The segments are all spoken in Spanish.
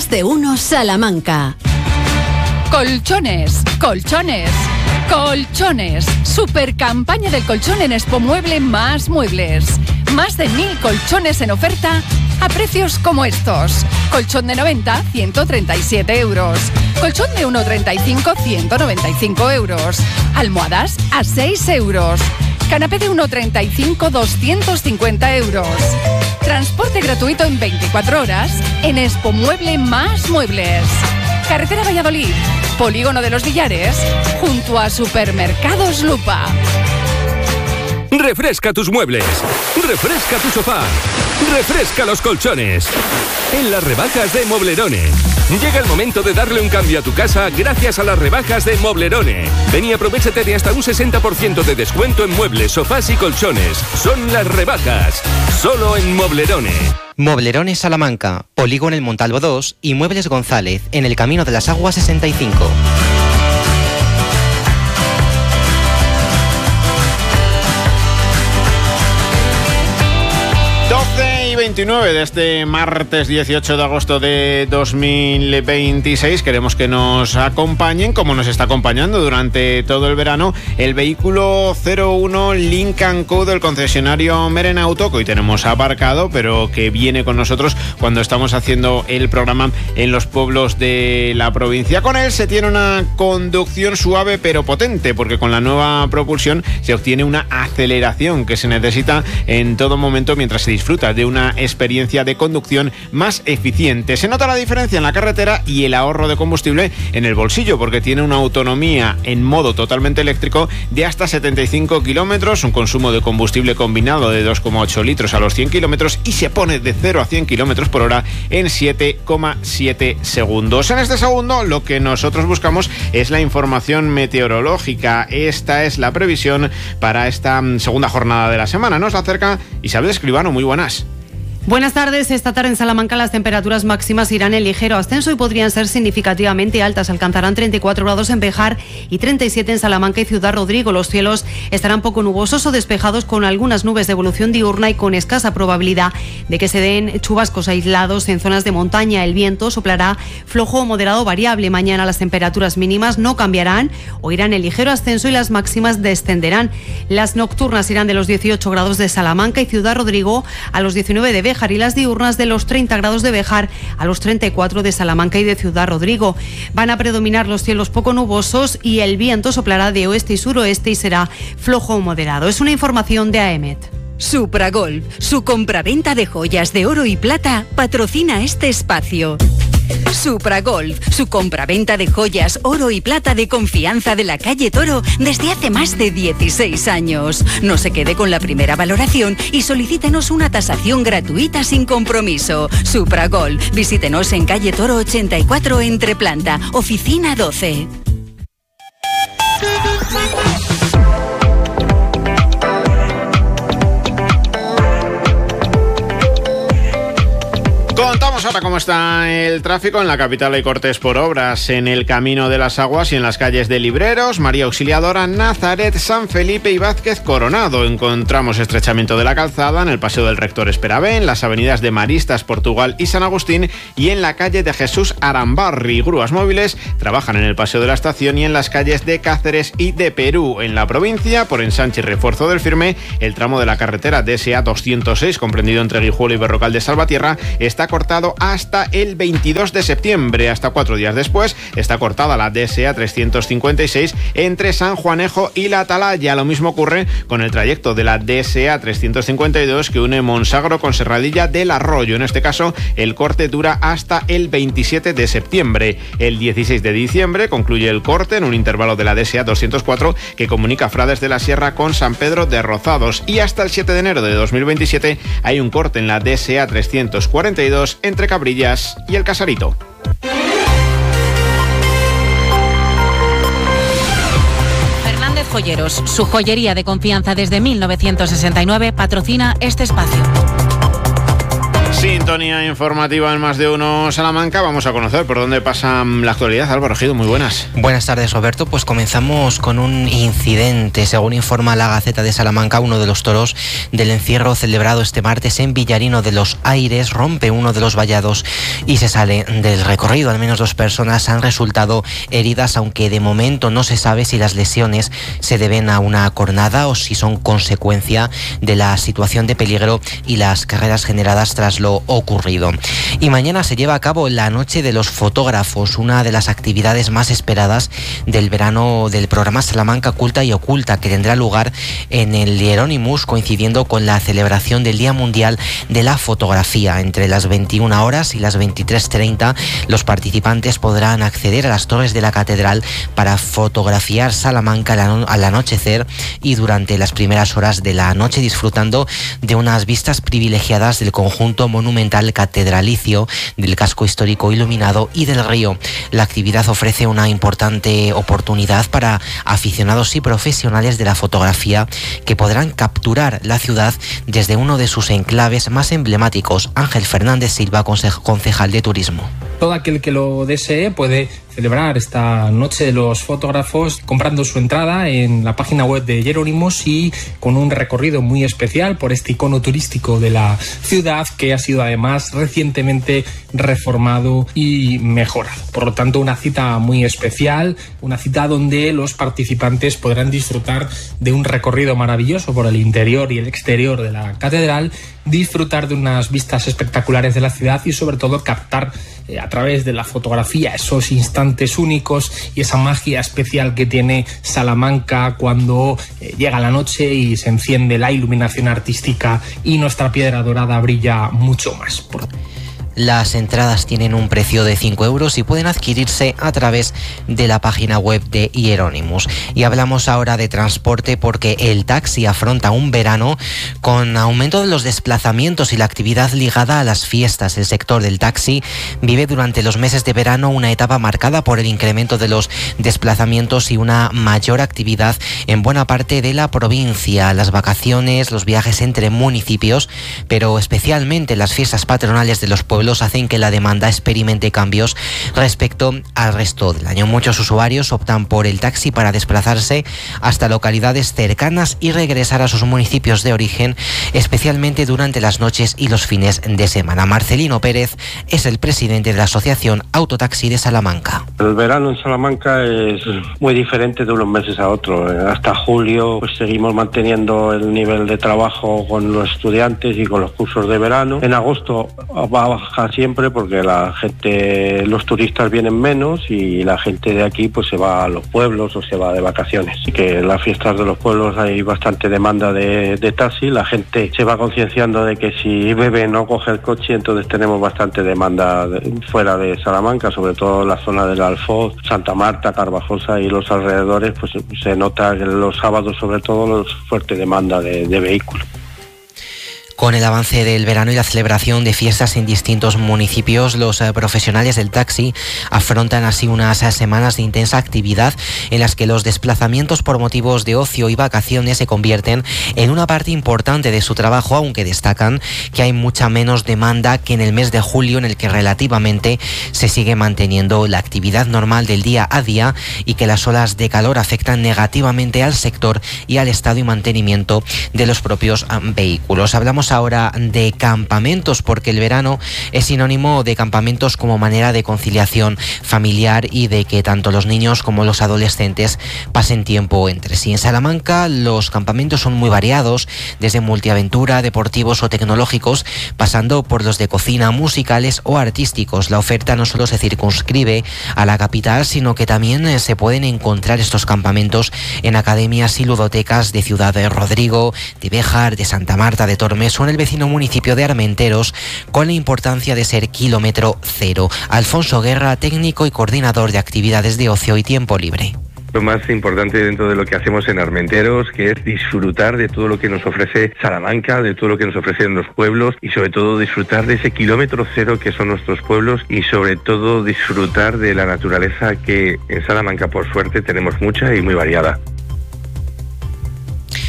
Más de Uno Salamanca. Colchones, colchones, colchones. Super campaña del colchón en Expomueble Más Muebles. Más de 1.000 colchones en oferta a precios como estos. Colchón de 90, 137 euros. Colchón de 1,35, 195 euros. Almohadas a 6 euros. Canapé de 1,35, 250 euros. Transporte gratuito en 24 horas en Expomueble Más Muebles. Carretera Valladolid, Polígono de los Villares, junto a Supermercados Lupa. Refresca tus muebles, refresca tu sofá, refresca los colchones. En las rebajas de Moblerone. Llega el momento de darle un cambio a tu casa gracias a las rebajas de Moblerone. Ven y aprovéchate de hasta un 60% de descuento en muebles, sofás y colchones. Son las rebajas, solo en Moblerone. Moblerone Salamanca, Polígono El Montalvo 2 y Muebles González, en el Camino de las Aguas 65. y 29 de este martes 18 de agosto de 2026. Queremos que nos acompañen, como nos está acompañando durante todo el verano, el vehículo 01 Lynk & Co del concesionario Meren Auto, que hoy tenemos aparcado, pero que viene con nosotros cuando estamos haciendo el programa en los pueblos de la provincia. Con él se tiene una conducción suave pero potente, porque con la nueva propulsión se obtiene una aceleración que se necesita en todo momento mientras se disfruta de una experiencia de conducción más eficiente. Se nota la diferencia en la carretera y el ahorro de combustible en el bolsillo, porque tiene una autonomía en modo totalmente eléctrico de hasta 75 kilómetros, un consumo de combustible combinado de 2,8 litros a los 100 kilómetros y se pone de 0 a 100 kilómetros por hora en 7,7 segundos. En este segundo, lo que nosotros buscamos es la información meteorológica. Esta es la previsión para esta segunda jornada de la semana. Nos la acerca Isabel Escribano. Muy buenas. Buenas tardes. Esta tarde en Salamanca las temperaturas máximas irán en ligero ascenso y podrían ser significativamente altas. Alcanzarán 34 grados en Béjar y 37 en Salamanca y Ciudad Rodrigo. Los cielos estarán poco nubosos o despejados, con algunas nubes de evolución diurna y con escasa probabilidad de que se den chubascos aislados en zonas de montaña. El viento soplará flojo o moderado variable. Mañana las temperaturas mínimas no cambiarán o irán en ligero ascenso y las máximas descenderán. Las nocturnas irán de los 18 grados de Salamanca y Ciudad Rodrigo a los 19 de Béjar, y las diurnas de los 30 grados de Béjar a los 34 de Salamanca y de Ciudad Rodrigo. Van a predominar los cielos poco nubosos y el viento soplará de oeste y suroeste y será flojo o moderado. Es una información de AEMET. Supragolf, su compraventa de joyas de oro y plata, patrocina este espacio. Supragolf, su compraventa de joyas, oro y plata de confianza de la calle Toro desde hace más de 16 años. No se quede con la primera valoración y solicítenos una tasación gratuita sin compromiso. Supragolf, visítenos en calle Toro 84 Entreplanta, oficina 12. Contamos ahora cómo está el tráfico. En la capital hay cortes por obras en el Camino de las Aguas y en las calles de Libreros, María Auxiliadora, Nazaret, San Felipe y Vázquez Coronado. Encontramos estrechamiento de la calzada en el Paseo del Rector Esperabé, en las avenidas de Maristas, Portugal y San Agustín y en la calle de Jesús Arambarri. Grúas móviles trabajan en el Paseo de la Estación y en las calles de Cáceres y de Perú. En la provincia, por ensanche y refuerzo del Firme, el tramo de la carretera DSA 206, comprendido entre Guijuelo y Berrocal de Salvatierra, está cortado hasta el 22 de septiembre. Hasta 4 días después está cortada la DSA 356 entre San Juanejo y La Atalaya. Lo mismo ocurre con el trayecto de la DSA 352 que une Monsagro con Serradilla del Arroyo. En este caso, el corte dura hasta el 27 de septiembre. El 16 de diciembre concluye el corte en un intervalo de la DSA 204 que comunica Frades de la Sierra con San Pedro de Rozados. Y hasta el 7 de enero de 2027 hay un corte en la DSA 342 entre Cabrillas y El Casarito. Fernández Joyeros, su joyería de confianza desde 1969, patrocina este espacio. Sintonía informativa en Más de Uno Salamanca. Vamos a conocer por dónde pasa la actualidad. Álvaro Ejido, muy buenas. Buenas tardes, Roberto. Pues comenzamos con un incidente. Según informa la Gaceta de Salamanca, uno de los toros del encierro celebrado este martes en Villarino de los Aires rompe uno de los vallados y se sale del recorrido. Al menos 2 personas han resultado heridas, aunque de momento no se sabe si las lesiones se deben a una cornada o si son consecuencia de la situación de peligro y las carreras generadas tras lo ocurrido. Y mañana se lleva a cabo la Noche de los Fotógrafos, una de las actividades más esperadas del verano del programa Salamanca Culta y Oculta, que tendrá lugar en el Hieronymus, coincidiendo con la celebración del Día Mundial de la Fotografía. Entre las 21 horas y las 23:30, los participantes podrán acceder a las torres de la catedral para fotografiar Salamanca al anochecer y durante las primeras horas de la noche, disfrutando de unas vistas privilegiadas del conjunto monumental catedralicio, del casco histórico iluminado y del río. La actividad ofrece una importante oportunidad para aficionados y profesionales de la fotografía que podrán capturar la ciudad desde uno de sus enclaves más emblemáticos. Ángel Fernández Silva, concejal de Turismo. Todo aquel que lo desee puede celebrar esta Noche de los Fotógrafos comprando su entrada en la página web de Hieronymus y con un recorrido muy especial por este icono turístico de la ciudad, que ha sido además recientemente reformado y mejorado. Por lo tanto, una cita muy especial, una cita donde los participantes podrán disfrutar de un recorrido maravilloso por el interior y el exterior de la catedral, disfrutar de unas vistas espectaculares de la ciudad y sobre todo captar a través de la fotografía esos instantes únicos y esa magia especial que tiene Salamanca cuando llega la noche y se enciende la iluminación artística y nuestra piedra dorada brilla mucho más. Las entradas tienen un precio de 5 euros y pueden adquirirse a través de la página web de Hieronymus. Y hablamos ahora de transporte, porque el taxi afronta un verano con aumento de los desplazamientos y la actividad ligada a las fiestas. El sector del taxi vive durante los meses de verano una etapa marcada por el incremento de los desplazamientos y una mayor actividad en buena parte de la provincia. Las vacaciones, los viajes entre municipios, pero especialmente las fiestas patronales de los pueblos hacen que la demanda experimente cambios respecto al resto del año. Muchos usuarios optan por el taxi para desplazarse hasta localidades cercanas y regresar a sus municipios de origen, especialmente durante las noches y los fines de semana. Marcelino Pérez es el presidente de la Asociación Autotaxi de Salamanca. El verano en Salamanca es muy diferente de unos meses a otros. Hasta julio pues seguimos manteniendo el nivel de trabajo con los estudiantes y con los cursos de verano. En agosto va a bajar siempre porque los turistas vienen menos y la gente de aquí pues se va a los pueblos o se va de vacaciones. Así que en las fiestas de los pueblos hay bastante demanda de taxi. La gente se va concienciando de que si bebe no coge el coche, entonces tenemos bastante demanda fuera de Salamanca, sobre todo en la zona del Alfoz, Santa Marta, Carvajosa y los alrededores, pues se nota que los sábados sobre todo fuerte demanda de vehículos. Con el avance del verano y la celebración de fiestas en distintos municipios, los profesionales del taxi afrontan así unas semanas de intensa actividad en las que los desplazamientos por motivos de ocio y vacaciones se convierten en una parte importante de su trabajo, aunque destacan que hay mucha menos demanda que en el mes de julio, en el que relativamente se sigue manteniendo la actividad normal del día a día y que las olas de calor afectan negativamente al sector y al estado y mantenimiento de los propios vehículos. Hablamos ahora de campamentos, porque el verano es sinónimo de campamentos como manera de conciliación familiar y de que tanto los niños como los adolescentes pasen tiempo entre sí. En Salamanca los campamentos son muy variados, desde multiaventura, deportivos o tecnológicos, pasando por los de cocina, musicales o artísticos. La oferta no solo se circunscribe a la capital, sino que también se pueden encontrar estos campamentos en academias y ludotecas de Ciudad de Rodrigo, de Béjar, de Santa Marta de Tormes o en el vecino municipio de Armenteros, con la importancia de ser kilómetro cero. Alfonso Guerra, técnico y coordinador de actividades de ocio y tiempo libre. Lo más importante dentro de lo que hacemos en Armenteros, que es disfrutar de todo lo que nos ofrece Salamanca, de todo lo que nos ofrecen los pueblos y sobre todo disfrutar de ese kilómetro cero que son nuestros pueblos y sobre todo disfrutar de la naturaleza que en Salamanca por suerte tenemos mucha y muy variada.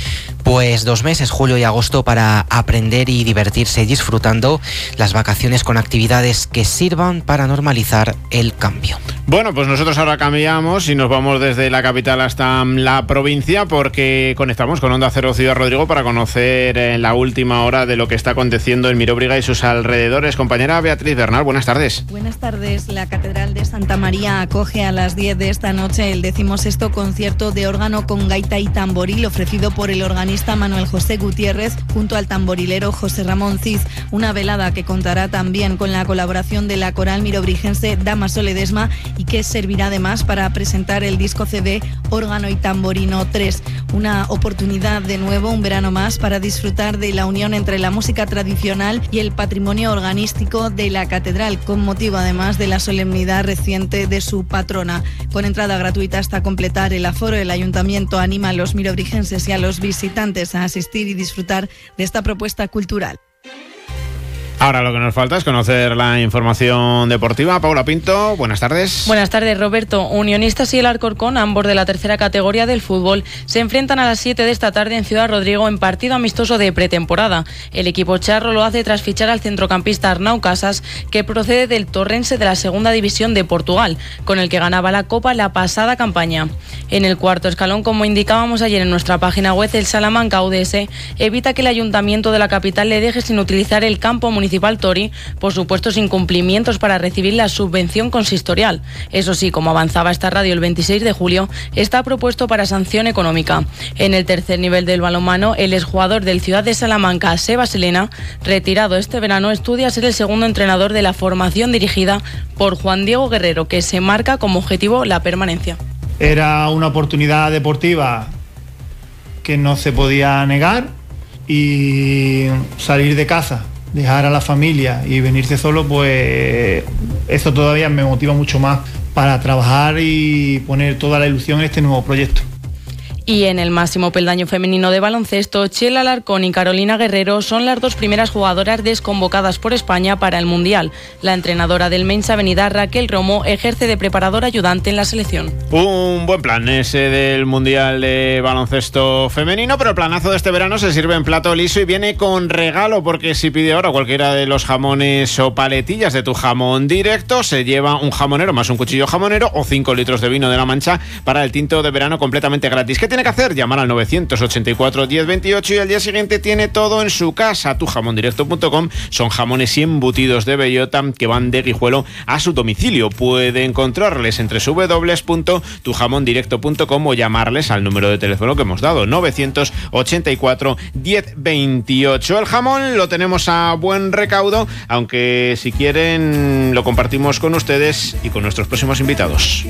Pues 2 meses, julio y agosto, para aprender y divertirse disfrutando las vacaciones con actividades que sirvan para normalizar el cambio. Bueno, pues nosotros ahora cambiamos y nos vamos desde la capital hasta la provincia, porque conectamos con Onda Cero Ciudad Rodrigo para conocer en la última hora de lo que está aconteciendo en Miróbriga y sus alrededores. Compañera Beatriz Bernal, buenas tardes. Buenas tardes. La Catedral de Santa María acoge a las 10 de esta noche el 16º concierto de órgano con gaita y tamboril ofrecido por el organista Manuel José Gutiérrez junto al tamborilero José Ramón Cid. Una velada que contará también con la colaboración de la coral mirobrigense Damaso Ledesma y que servirá además para presentar el disco CD Órgano y Tamborino 3. Una oportunidad de nuevo, un verano más, para disfrutar de la unión entre la música tradicional y el patrimonio organístico de la catedral, con motivo además de la solemnidad reciente de su patrona. Con entrada gratuita hasta completar el aforo, el ayuntamiento anima a los mirobrigenses y a los visitantes a asistir y disfrutar de esta propuesta cultural. Ahora lo que nos falta es conocer la información deportiva. Paula Pinto, buenas tardes. Buenas tardes, Roberto. Unionistas y el Alcorcón, ambos de la tercera categoría del fútbol, se enfrentan a las 7 de esta tarde en Ciudad Rodrigo en partido amistoso de pretemporada. El equipo charro lo hace tras fichar al centrocampista Arnau Casas, que procede del Torrense de la segunda división de Portugal, con el que ganaba la Copa la pasada campaña. En el cuarto escalón, como indicábamos ayer en nuestra página web, el Salamanca UDS evita que el ayuntamiento de la capital le deje sin utilizar el campo municipal Tori por supuestos incumplimientos para recibir la subvención consistorial. Eso sí, como avanzaba esta radio el 26 de julio, está propuesto para sanción económica. En el tercer nivel del balonmano, el exjugador del Ciudad de Salamanca, Sebas Elena, retirado este verano, estudia ser el segundo entrenador de la formación dirigida por Juan Diego Guerrero, que se marca como objetivo la permanencia. Era una oportunidad deportiva que no se podía negar, y salir de casa, dejar a la familia y venirse solo, pues eso todavía me motiva mucho más para trabajar y poner toda la ilusión en este nuevo proyecto. Y en el máximo peldaño femenino de baloncesto, Chela Alarcón y Carolina Guerrero son las 2 primeras jugadoras desconvocadas por España para el Mundial. La entrenadora del Mensa Avenida, Raquel Romo, ejerce de preparadora ayudante en la selección. Un buen plan ese del Mundial de baloncesto femenino, pero el planazo de este verano se sirve en plato liso y viene con regalo, porque si pide ahora cualquiera de los jamones o paletillas de tu jamón directo, se lleva un jamonero más un cuchillo jamonero o 5 litros de vino de La Mancha para el tinto de verano completamente gratis. ¿Qué tiene que hacer? Llamar al 984 1028 y al día siguiente tiene todo en su casa. Tujamondirecto.com son jamones y embutidos de bellota que van de Guijuelo a su domicilio. Puede encontrarles entre www.tujamondirecto.com o llamarles al número de teléfono que hemos dado, 984 1028. El jamón lo tenemos a buen recaudo, aunque si quieren lo compartimos con ustedes y con nuestros próximos invitados.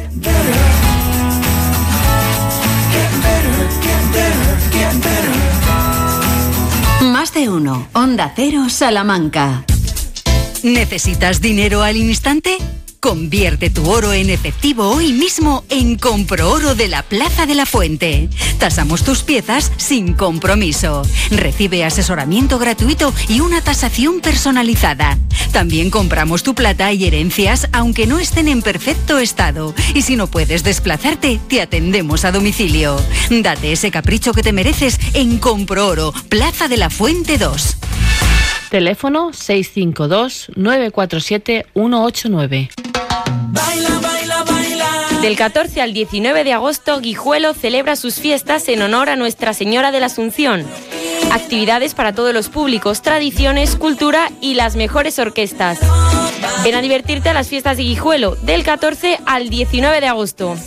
Más de uno. Onda Cero Salamanca. ¿Necesitas dinero al instante? Convierte tu oro en efectivo hoy mismo en Comprooro de la Plaza de la Fuente. Tasamos tus piezas sin compromiso. Recibe asesoramiento gratuito y una tasación personalizada. También compramos tu plata y herencias aunque no estén en perfecto estado. Y si no puedes desplazarte, te atendemos a domicilio. Date ese capricho que te mereces en Comprooro, Plaza de la Fuente 2. Teléfono 652-947-189. Baila, baila, baila. Del 14 al 19 de agosto, Guijuelo celebra sus fiestas en honor a Nuestra Señora de la Asunción. Actividades para todos los públicos, tradiciones, cultura y las mejores orquestas. Ven a divertirte a las fiestas de Guijuelo del 14 al 19 de agosto.